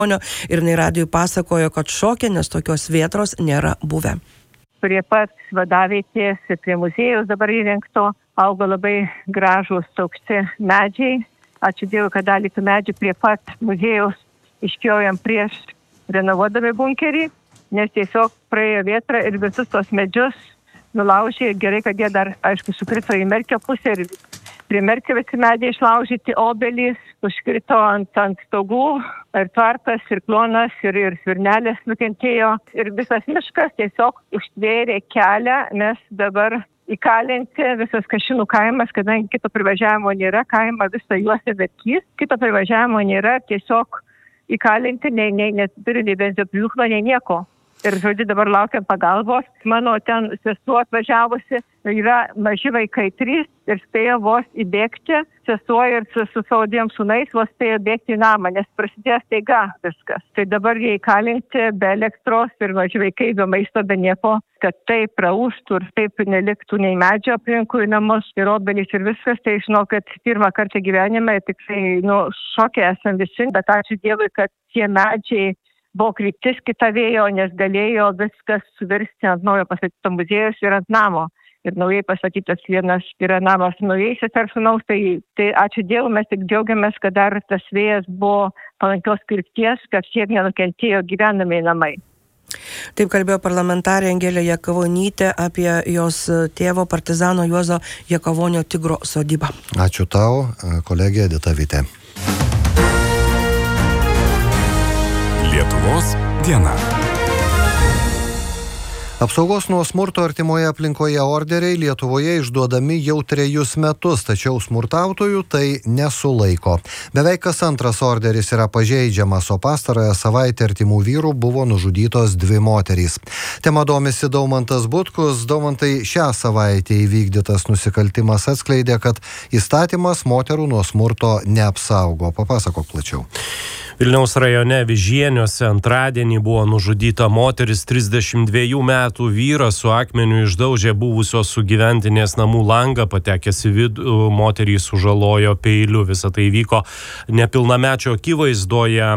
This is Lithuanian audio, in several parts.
Ir jinai radijui pasakojo, kad šokė, nes tokios vietos nėra buvę. Prie pat vadavietės ir prie muziejaus dabar įrengto augo labai gražūs aukšti medžiai. Ačiū Dievui, kad dalį tų medžių prie pat muziejaus išpjojom prieš renovuodami bunkerį, nes tiesiog praėjo vėtra ir visus tos medžius nulaužė. Gerai, kad jie dar, aišku, sukrito į Merkio pusę ir prie Merkio visi medžiai išlaužyti, obelys užkrito ant stogų, ir tvartas, ir klonas, ir svirnelės nukentėjo. Ir visas miškas tiesiog užtvėrė kelią, nes dabar įkalinti visas Kašinų kaimas, kadangi kito privažiavimo nėra, kaimą visą juosę verkys, kito privažiavimo nėra, tiesiog įkalinti, neturi nei benzopjūklo, nei nieko. Ir žodžiu, dabar laukiam pagalbos. Mano ten sesuo atvažiavusi, yra maži vaikai 3 ir spėjo vos įbėgti. Sesuo ir su savo 2 sūnais vos spėjo bėgti į namą, nes prasidės staiga viskas. Tai dabar jie įkalinti be elektros ir maži vaikai be maisto, be nieko, kad taip praūžtų ir taip neliktų nei medžio aplinkui namus ir obelys ir viskas. Tai žinau, kad pirmą kartą gyvenime tikrai šoke esam visi, bet ačiū Dievui, kad tie medžiai buvo kryptis kita vėjo, nes galėjo viskas suvirsti ant naujo pastatyto muziejus ir ant namo. Ir naujai pastatytas vienas yra namas naujai sesers sūnaus, tai ačiū Dievui, mes tik džiaugiamės, kad dar tas vėjas buvo palankios krypties, kad tiek nenukentėjo gyvenamieji namai. Taip kalbėjo parlamentarė Angelė Jakavonytė apie jos tėvo partizano Juozo Jakavonio Tigro sodybą. Ačiū tau, kolegė Edita Vitė. Lietuvos diena. Apsaugos nuo smurto artimoje aplinkoje orderiai Lietuvoje išduodami jau 3 metus, tačiau smurtautojų tai nesulaiko. Beveik kas antras orderis yra pažeidžiamas, o pastarąją savaitę artimų vyrų buvo nužudytos 2 moterys. Tema domisi Daumantas Butkus. Daumantai, šią savaitę įvykdytas nusikaltimas atskleidė, kad įstatymas moterų nuo smurto neapsaugo. Papasakok plačiau. Vilniaus rajone Vižieniuose antradienį buvo nužudyta moteris, 32 metų vyras su akmeniu išdaužė buvusios sugyventinės namų langą, patekęs į vidų, moterį sužalojo peiliu. Visą tai vyko nepilnamečio akivaizdoje,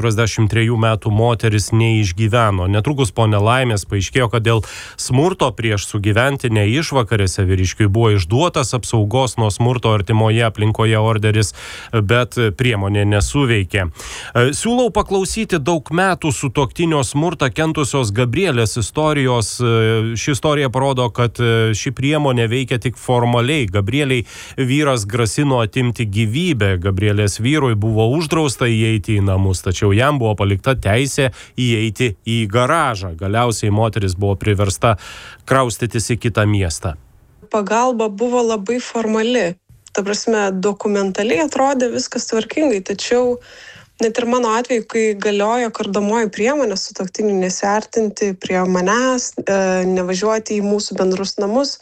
43 metų moteris neišgyveno. Netrukus po nelaimės paaiškėjo, kad dėl smurto prieš sugyventinę išvakarėse vyriškiui buvo išduotas apsaugos nuo smurto artimoje aplinkoje orderis, bet priemonė nesuveikė. Siūlau paklausyti daug metų sutuoktinio smurtą kentusios Gabrielės istorijos. Ši istorija parodo, kad ši priemonė veikia tik formaliai. Gabrieliai vyras grasino atimti gyvybę. Gabrielės vyrui buvo uždrausta įeiti į namus, tačiau jam buvo palikta teisė įeiti į garažą. Galiausiai moteris buvo priversta kraustytis į kitą miestą. Pagalba buvo labai formali. Ta prasme, dokumentaliai atrodė viskas tvarkingai, tačiau net ir mano atveju, kai galiojo kardomoji priemonė sutuoktinių nesiartinti prie manęs, nevažiuoti į mūsų bendrus namus,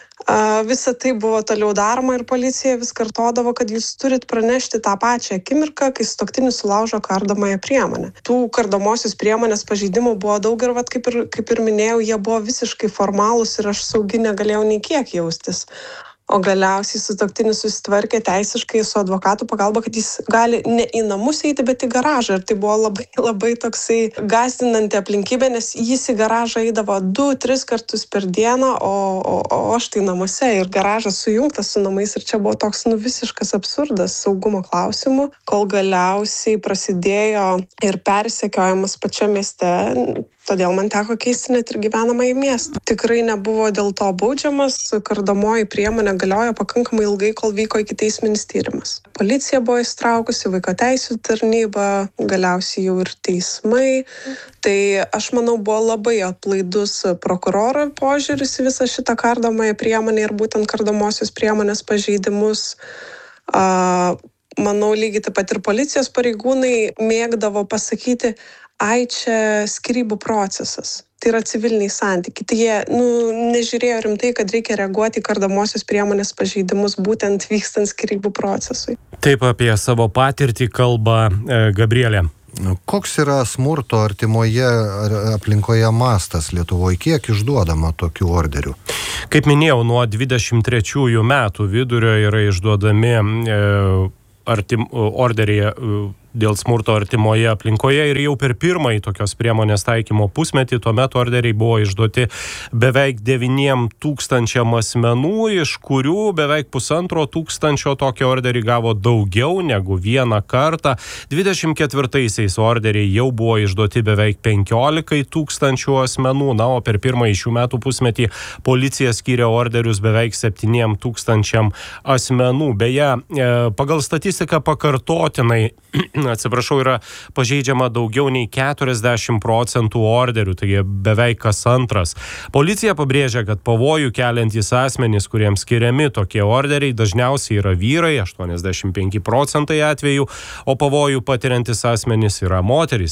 visa tai buvo toliau daroma ir policija vis kartodavo, kad jūs turit pranešti tą pačią akimirką, kai sutuoktinis sulaužo kardomąją priemonę. Tų kardomosios priemonės pažeidimų buvo daug ir kaip ir minėjau, jie buvo visiškai formalūs ir aš saugi negalėjau nei kiek jaustis. O galiausiai sutuoktinis susitvarkė teisiškai su advokatų pagalba, kad jis gali ne į namus eiti, bet į garažą. Ir tai buvo labai, labai toksai gąsdinanti aplinkybė, nes jis į garažą eidavo 2-3 kartus per dieną, o aš tai namuose ir garažas sujungtas su namais. Ir čia buvo toks visiškas absurdas saugumo klausimų, kol galiausiai prasidėjo ir persekiojimas pačiame mieste. Todėl man teko keisti net ir gyvenamąjį miestą. Tikrai nebuvo dėl to baudžiamas, kardomoji priemonė galiojo pakankamai ilgai, kol vyko ikiteisminis tyrimas. Policija buvo įsitraukusi, vaiko teisių tarnyba, galiausiai jau ir teismai. Tai aš manau, buvo labai atlaidus prokuroro požiūris į visą šitą kardomąją priemonę ir būtent kardomosios priemonės pažeidimus. Manau, lygiai taip pat ir policijos pareigūnai mėgdavo pasakyti, čia skyrybų procesas. Tai yra civiliniai santykiai. Tai jie nežiūrėjo rimtai, kad reikia reaguoti į kardomosios priemonės pažeidimus būtent vykstant skyrybų procesui. Taip apie savo patirtį kalba Gabrielė. Koks yra smurto artimoje aplinkoje mastas Lietuvoje? Kiek išduodama tokių orderių? Kaip minėjau, nuo 23 metų vidurio yra išduodami orderiai dėl smurto artimoje aplinkoje ir jau per pirmąjį tokios priemonės taikymo pusmetį tuomet orderiai buvo išduoti beveik 9 000 asmenų, iš kurių beveik 1,5 tūkstančio tokį orderį gavo daugiau negu vieną kartą. 24-aisiais orderiai jau buvo išduoti beveik 15 000 asmenų, na, o per pirmąjį šių metų pusmetį policija skyrė orderius beveik 7 000 asmenų. Beje, pagal statistiką pakartotinai yra pažeidžiama daugiau nei 40% orderių, taigi beveik kas antras. Policija pabrėžia, kad pavojų keliantys asmenys, kuriems skiriami tokie orderiai, dažniausiai yra vyrai, 85% atvejų, o pavojų patiriantys asmenys yra moterys,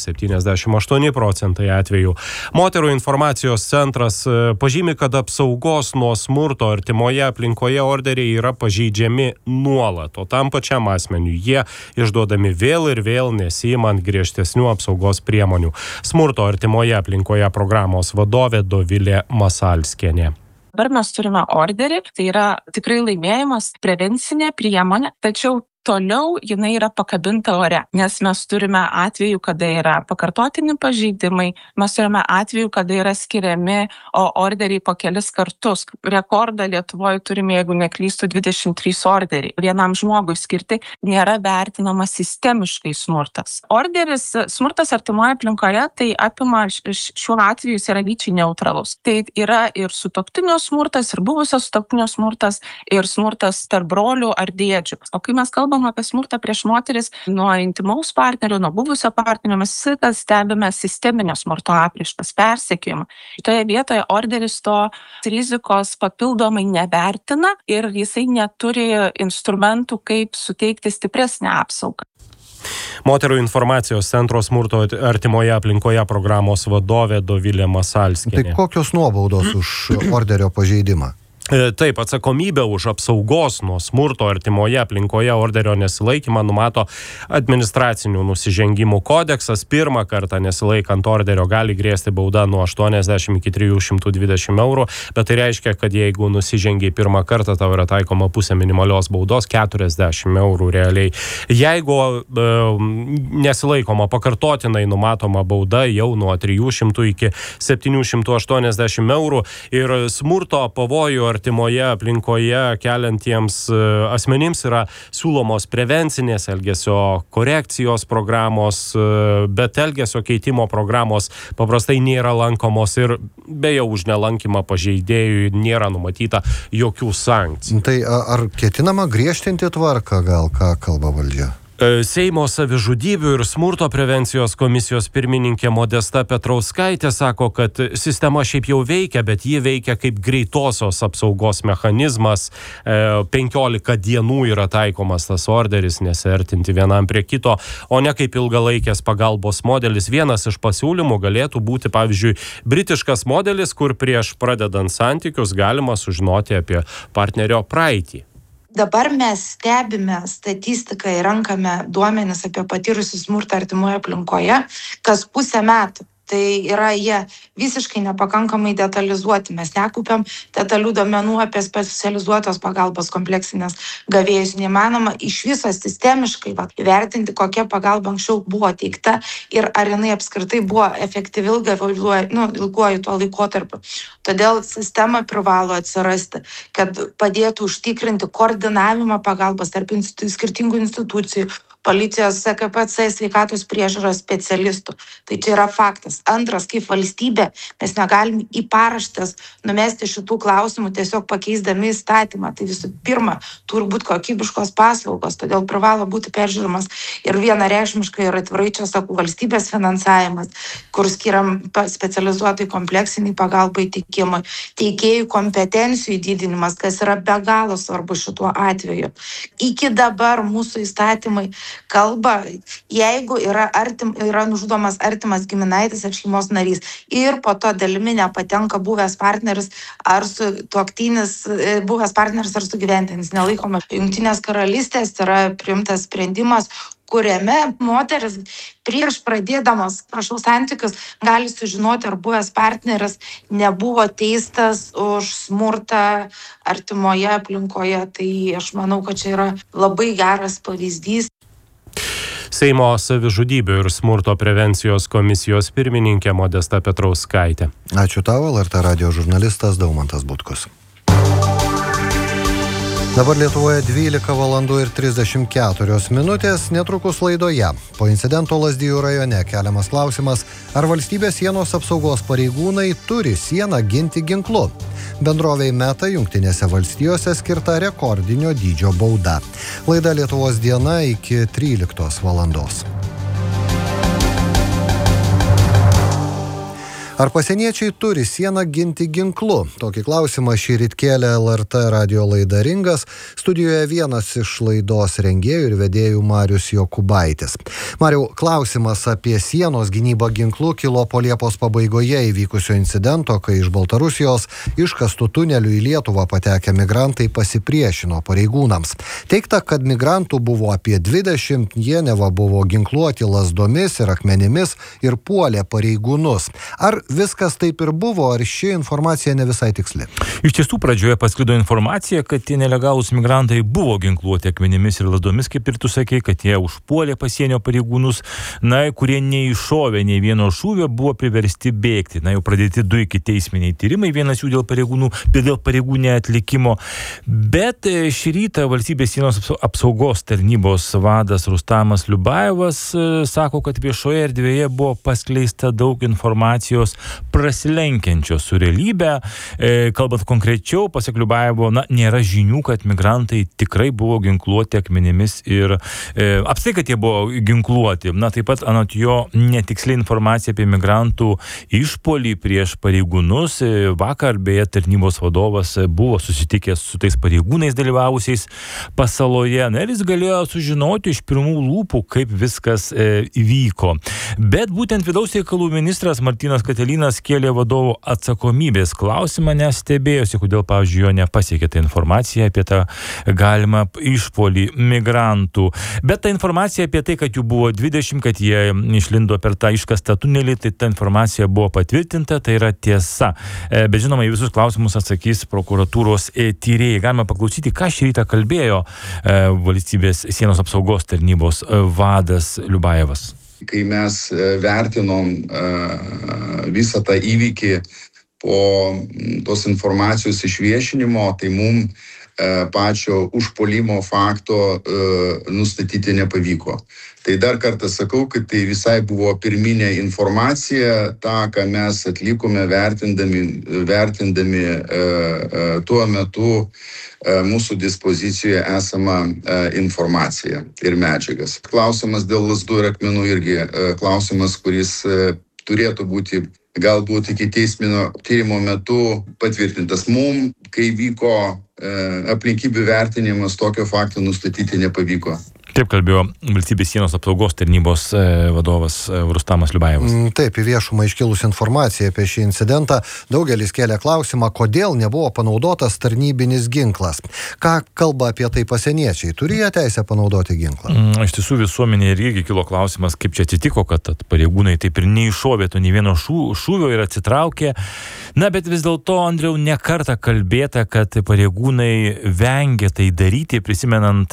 78% atvejų. Moterų informacijos centras pažymi, kad apsaugos nuo smurto artimoje aplinkoje orderiai yra pažeidžiami nuolat, o tam pačiam asmeniui jie išduodami vėl ir vėl nesiimant griežtesnių apsaugos priemonių. Smurto artimoje aplinkoje programos vadovė Dovilė Masalskienė. Dabar mes turime orderį, tai yra tikrai laimėjimas, prevencinė priemonė, tačiau toliau jinai yra pakabinta ore, nes mes turime atvejų, kada yra pakartotini pažeidimai, mes turime atvejų, kada yra skiriami orderiai po kelis kartus. Rekordą Lietuvoje turime, jeigu neklystu, 23 orderiai. Vienam žmogui skirti nėra vertinamas sistemiškai smurtas. Orderis smurtas artimoje aplinkoje, tai apima šiuo atveju jis yra lyčiai neutralus. Tai yra ir sutuoktinio smurtas, ir buvusio sutuoktinio smurtas, ir smurtas tarp brolių ar dėdžių. O kai mes kalbame apie smurtą prieš moteris, nuo intimaus partnerio, nuo buvusio partnerio, mes visą stebime sisteminio smurto apraiškas, persekiojimą. Šitoje vietoje orderis to rizikos papildomai nevertina ir jisai neturi instrumentų, kaip suteikti stipresnę apsaugą. Moterų informacijos centro smurto artimoje aplinkoje programos vadovė Dovilė Masalskienė. Tai kokios nuobaudos už orderio pažeidimą? Taip, atsakomybę už apsaugos nuo smurto artimoje aplinkoje orderio nesilaikymą numato administracinių nusižengimų kodeksas. Pirmą kartą nesilaikant orderio gali grėsti bauda nuo 80 iki 320 eurų, bet tai reiškia, kad jeigu nusižengiai pirmą kartą, tau yra taikoma pusė minimalios baudos 40 eurų realiai. Jeigu nesilaikoma pakartotinai numatoma bauda jau nuo 300 iki 780 eurų ir smurto pavojų artimoje aplinkoje keliantiems asmenims yra siūlomos prevencinės elgesio korekcijos programos, bet elgesio keitimo programos paprastai nėra lankomos ir beje už nelankymą pažeidėjui nėra numatyta jokių sankcijų. Tai ar ketinama griežtinti tvarką, gal ką kalba valdžia? Seimo savižudybių ir smurto prevencijos komisijos pirmininkė Modesta Petrauskaitė sako, kad sistema šiaip jau veikia, bet ji veikia kaip greitosios apsaugos mechanizmas. 15 dienų yra taikomas tas orderis, nesiartinti vienam prie kito, o ne kaip ilgalaikės pagalbos modelis. Vienas iš pasiūlymų galėtų būti, pavyzdžiui, britiškas modelis, kur prieš pradedant santykius galima sužinoti apie partnerio praeitį. Dabar mes stebime statistiką ir renkame duomenis apie patyrusius smurtą artimoje aplinkoje kas pusę metų. Tai yra jie visiškai nepakankamai detalizuoti. Mes nekaupiam detalių duomenų apie specializuotos pagalbos kompleksinės gavėjus. Neįmanoma iš viso sistemiškai įvertinti, kokia pagalba anksčiau buvo teikta ir ar jinai apskritai buvo efektyvi ilguoju tuo laikotarpiu. Todėl sistema privalo atsirasti, kad padėtų užtikrinti koordinavimą pagalbos tarp skirtingų institucijų, policijos, KPC, sveikatos priežiūros specialistų. Tai čia yra faktas. Antras, kaip valstybė, mes negalim į paraštes numesti šitų klausimų tiesiog pakeisdami įstatymą. Tai visų pirma, turi būti kokybiškos paslaugos, todėl privalo būti peržiūrimas ir vienareikšmiškai ir atvirai čia sakau valstybės finansavimas, kur skiriam specializuotai kompleksiniai pagalbai teikimui, teikėjų kompetencijų didinimas, kas yra be galo svarbu šituo atveju. Iki dabar mūsų įstatymai kalba, jeigu yra nužudomas artimas giminaitis ar šeimos narys ir po to dalimi nepatenka buvęs partneris ar sutuoktinis, buvęs partneris ar sugyventinis, nelaikoma. Jungtinės karalystės yra priimtas sprendimas, kuriame moteris prieš pradėdamas santykius gali sužinoti, ar buvęs partneris nebuvo teistas už smurtą artimoje aplinkoje. Tai aš manau, kad čia yra labai geras pavyzdys. Seimo savižudybių ir smurto prevencijos komisijos pirmininkė Modesta Petrauskaitė. Ačiū tau, LRT radijo žurnalistas Daumantas Butkus. Dabar Lietuvoje 12 valandų ir 34 minutės, netrukus laidoje. Po incidento Lazdijų rajone keliamas klausimas, ar valstybės sienos apsaugos pareigūnai turi sieną ginti ginklu. Bendrovei Meta Jungtinėse valstijose skirta rekordinio dydžio bauda. Laida Lietuvos diena iki 13 valandos. Ar pasieniečiai turi sieną ginti ginklu? Tokį klausimą šįryt kėlė LRT radijo laida Ringas. Studijoje vienas iš laidos rengėjų ir vedėjų Marius Jokubaitis. Mariau, klausimas apie sienos gynybą ginklu kilo po Liepos pabaigoje įvykusio incidento, kai iš Baltarusijos iškastų tunelių į Lietuvą patekę migrantai pasipriešino pareigūnams. Teigta, kad migrantų buvo apie 20, jie neva buvo ginkluoti lazdomis ir akmenimis ir puolė pareigūnus. Ar viskas taip ir buvo, ar ši informacija ne visai tiksli? Iš tiesų pradžioje pasklido informacija, kad tie nelegalūs migrantai buvo ginkluoti akmenimis ir lazdomis, kaip ir tu sakei, kad jie užpuolė pasienio pareigūnus, kurie neiššovė nei vieno šūvio, buvo priversti bėgti. Jau pradėti 2 ikiteisminiai tyrimai, vienas jų dėl pareigų neatlikimo. Bet šį rytą valstybės sienos apsaugos tarnybos vadas Rustamas Liubajevas sako, kad viešoje erdvėje buvo paskleista daug informacijos prasilenkiančios su realybė. Kalbant konkrečiau, pasak Liubajevo, nėra žinių, kad migrantai tikrai buvo ginkluoti akmenimis ir apskritai, kad jie buvo ginkluoti. Taip pat anot jo netiksli informacija apie migrantų išpuolį prieš pareigūnus. Vakar beje tarnybos vadovas buvo susitikęs su tais pareigūnais dalyvavusiais pasaloje. Ir jis galėjo sužinoti iš pirmų lūpų, kaip viskas įvyko. Bet būtent vidaus reikalų ministras Martynas Katilinas kėlė vadovo atsakomybės klausimą, nes stebėjosi, kodėl, pavyzdžiui, jo nepasiekė ta informacija apie tą galimą išpuolį migrantų. Bet ta informacija apie tai, kad jų buvo 20, kad jie išlindo per tą iškastą tunelį, tai ta informacija buvo patvirtinta, tai yra tiesa. Bet žinoma, į visus klausimus atsakys prokuratūros tyrėjai. Galima paklausyti, ką šį rytą kalbėjo valstybės sienos apsaugos tarnybos vadas Liubajevas. Kai mes vertinom visą tą įvykį po tos informacijos išviešinimo, tai mums pačio užpuolimo fakto nustatyti nepavyko. Tai dar kartą sakau, kad tai visai buvo pirminė informacija, tą, ką mes atlikome vertindami tuo metu mūsų dispozicijoje esamą informaciją ir medžiagas. Klausimas dėl lazdų ir akmenų irgi klausimas, kuris turėtų būti galbūt iki teisminio tyrimo metu patvirtintas. Mums, kai vyko aplinkybių vertinimas, tokio fakto nustatyti nepavyko. Taip kalbėjo valstybės sienos apsaugos tarnybos vadovas Rustamas Liubajevas. Taip, į viešumą iškilus informaciją apie šį incidentą, daugelis kėlė klausimą, kodėl nebuvo panaudotas tarnybinis ginklas. Ką kalba apie tai pasieniečiai? Turi jie teisę panaudoti ginklą? Iš tiesų visuomenė irgi kilo klausimas, kaip čia atsitiko, kad pareigūnai taip ir neiššovė to nei vieno šūvio ir atsitraukė. Bet vis dėlto, Andriau, ne kartą kalbėta, kad pareigūnai vengia tai daryti, prisimenant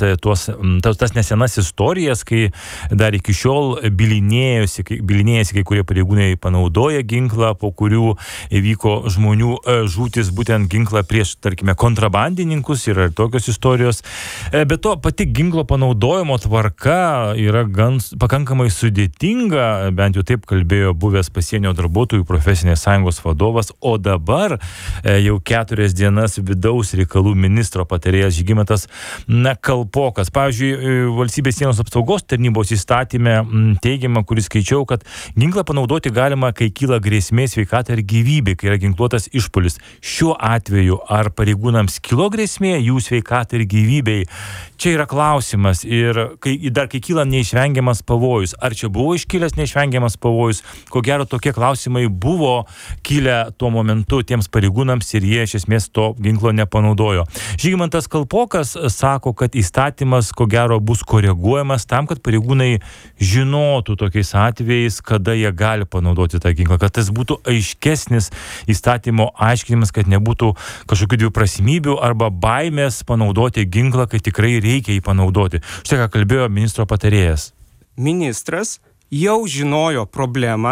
tas nesenas istorijas, kai dar iki šiol bylinėjasi kai kurie pareigūnai panaudoja ginklą, po kurių įvyko žmonių žūtis būtent ginklą prieš, tarkime, kontrabandininkus, yra ir tokios istorijos. Be to, pati ginklo panaudojimo tvarka yra pakankamai sudėtinga, bent jau taip kalbėjo buvęs pasienio darbuotojų profesinės sąjungos vadovas, o dabar jau 4 dienas vidaus reikalų ministro patarėjas Žygimantas Kalpokas. Pavyzdžiui, valstybės sienos apsaugos tarnybos įstatyme teigiama, kuris skaičiau, kad ginklą panaudoti galima, kai kyla grėsmė sveikatai ir gyvybei, kai yra ginkluotas išpuolis. Šiuo atveju, ar pareigūnams kilo grėsmė jų sveikatai ir gyvybei? Čia yra klausimas. Ir kai kyla neišvengiamas pavojus. Ar čia buvo iškilęs neišvengiamas pavojus? Ko gero, tokie klausimai buvo kilę tuo momentu tiems pareigūnams ir jie iš esmės to ginklo nepanaudojo. Žygimantas Kalpokas sako, kad įstatymas ko gero bus koreguojamas tam, kad pareigūnai žinotų tokiais atvejais, kada jie gali panaudoti tą ginklą, kad tas būtų aiškesnis įstatymo aiškinimas, kad nebūtų kažkokių dviprasmybių arba baimės panaudoti ginklą, kai tikrai reikia jį panaudoti. Štai ką kalbėjo ministro patarėjas. ministras jau žinojo problemą